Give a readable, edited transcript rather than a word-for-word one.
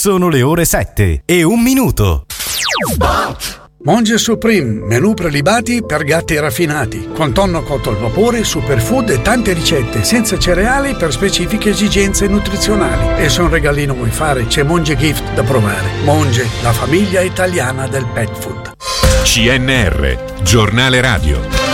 Sono le ore 7:01. Monge Supreme, menù prelibati per gatti raffinati, con tonno cotto al vapore, superfood e tante ricette, senza cereali per specifiche esigenze nutrizionali. E se un regalino vuoi fare, c'è Monge Gift da provare. Monge, la famiglia italiana del pet food. CNR, giornale radio.